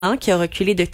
qui a reculé de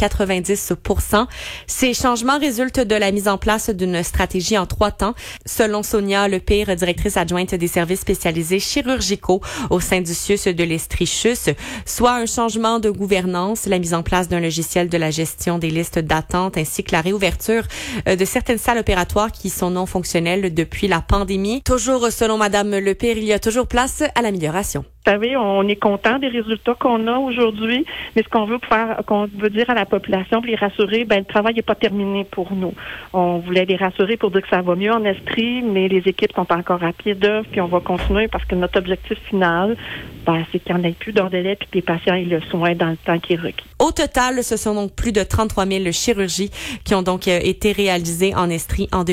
90%. Ces changements résultent de la mise en place d'une stratégie en 3 temps, selon Sonia Lepire, directrice adjointe des services spécialisés chirurgicaux au sein du CIUS de l'Estrie-Chus, soit un changement de gouvernance, la mise en place d'un logiciel de la gestion des listes d'attente, ainsi que la réouverture de certaines salles opératoires qui sont non fonctionnelles depuis la pandémie. Toujours selon Madame Lepire, il y a toujours place à l'amélioration. Vous savez, on est content des résultats qu'on a aujourd'hui, mais ce qu'on veut dire à la population, pour les rassurer, le travail n'est pas terminé pour nous. On voulait les rassurer pour dire que ça va mieux en Estrie, mais les équipes sont encore à pied d'œuvre, puis on va continuer parce que notre objectif final, c'est qu'il n'y en ait plus d'heures de délai, puis que les patients aient le soin dans le temps qui est requis. Au total, ce sont donc plus de 33 000 chirurgies qui ont donc été réalisées en Estrie en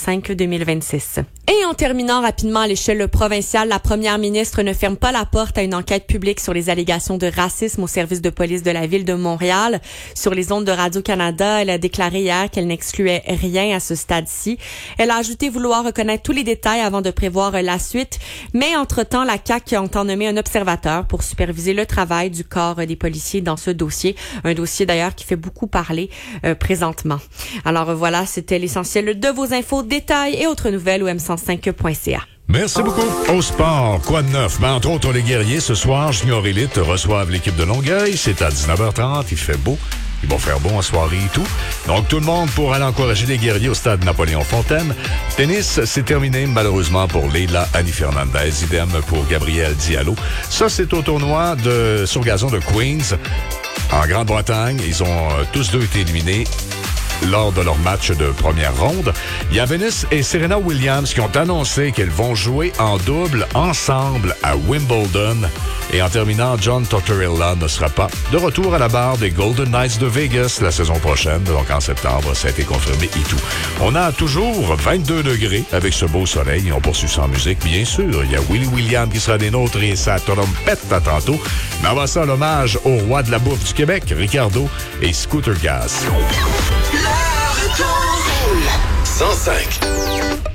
2025-2026. Et en terminant rapidement à l'échelle provinciale, la première ministre ne ferme pas la porte à une enquête publique sur les allégations de racisme au service de police de la ville de Montréal. Sur les ondes de Radio-Canada, elle a déclaré hier qu'elle n'excluait rien à ce stade-ci. Elle a ajouté vouloir reconnaître tous les détails avant de prévoir la suite. Mais entre-temps, la CAQ entend nommer un observateur pour superviser le travail du corps des policiers dans ce dossier. Un dossier d'ailleurs qui fait beaucoup parler présentement. Alors voilà, c'était l'essentiel de vos infos, détails et autres nouvelles au m105.ca. Merci beaucoup. Au sport, quoi de neuf? Entre autres, les guerriers, ce soir, Junior Elite reçoivent l'équipe de Longueuil. C'est à 19h30, il fait beau. Il va faire bon en soirée et tout. Donc, tout le monde pour aller encourager les guerriers au stade Napoléon-Fontaine. Tennis, c'est terminé, malheureusement, pour Leila Annie Fernandez. Idem pour Gabriel Diallo. Ça, c'est au tournoi sur gazon de Queens, en Grande-Bretagne. Ils ont tous deux été éliminés lors de leur match de première ronde. Il y a Venus et Serena Williams qui ont annoncé qu'elles vont jouer en double ensemble à Wimbledon. Et en terminant, John Tortorella ne sera pas de retour à la barre des Golden Knights de Vegas la saison prochaine. Donc en septembre, ça a été confirmé et tout. On a toujours 22 degrés avec ce beau soleil et on poursuit sans musique, bien sûr. Il y a Willie William qui sera des nôtres et sa trompette à tantôt. Mais avant ça, l'hommage au roi de la bouffe du Québec, Ricardo et Scooter Gas. 105.